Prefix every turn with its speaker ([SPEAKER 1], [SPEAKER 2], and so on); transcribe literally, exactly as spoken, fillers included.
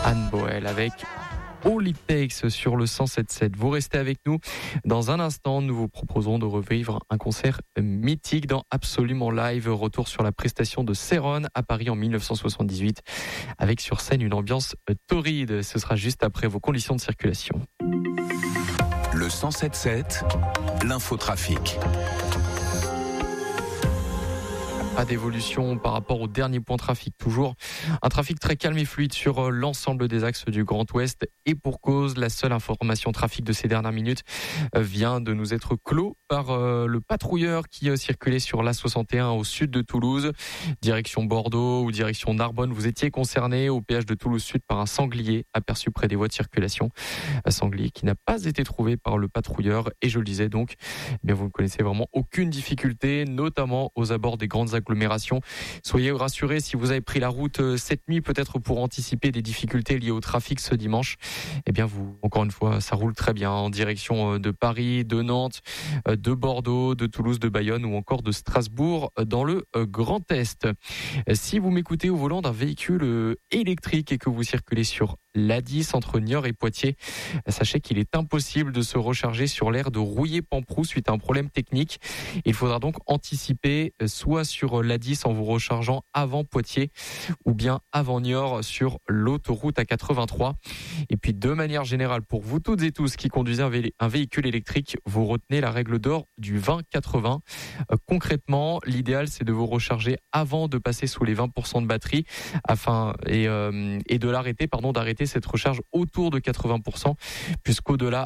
[SPEAKER 1] Anne Boel avec All It Takes sur le cent sept virgule sept. Vous restez avec nous. Dans un instant, nous vous proposerons de revivre un concert mythique dans Absolument Live. Retour sur la prestation de Céron à Paris en dix-neuf cent soixante-dix-huit avec sur scène une ambiance torride. Ce sera juste après vos conditions de circulation.
[SPEAKER 2] Le cent sept virgule sept, l'infotrafic.
[SPEAKER 1] Pas d'évolution par rapport au dernier point trafic. Toujours un trafic très calme et fluide sur l'ensemble des axes du Grand Ouest. Et pour cause, la seule information trafic de ces dernières minutes vient de nous être clos par le patrouilleur qui circulait sur l'A soixante et un au sud de Toulouse, direction Bordeaux ou direction Narbonne. Vous étiez concerné au péage de Toulouse Sud par un sanglier aperçu près des voies de circulation. Un sanglier qui n'a pas été trouvé par le patrouilleur. Et je le disais donc, eh bien vous ne connaissez vraiment aucune difficulté, notamment aux abords des grandes agglomérations. Soyez rassurés, si vous avez pris la route cette nuit, peut-être pour anticiper des difficultés liées au trafic ce dimanche, eh bien vous, encore une fois, ça roule très bien en direction de Paris, de Nantes, de Bordeaux, de Toulouse, de Bayonne ou encore de Strasbourg dans le Grand Est. Si vous m'écoutez au volant d'un véhicule électrique et que vous circulez sur l'A dix entre Niort et Poitiers, sachez qu'il est impossible de se recharger sur l'aire de Rouillé-Pamproux suite à un problème technique. Il faudra donc anticiper soit sur l'A dix en vous rechargeant avant Poitiers ou bien avant Niort sur l'autoroute A quatre-vingt-trois. Et puis de manière générale, pour vous toutes et tous qui conduisez un, vé- un véhicule électrique, vous retenez la règle d'or du vingt quatre-vingts. Euh, concrètement, l'idéal c'est de vous recharger avant de passer sous les vingt pour cent de batterie afin et, euh, et de l'arrêter, pardon, d'arrêter cette recharge autour de quatre-vingts pour cent, puisqu'au-delà,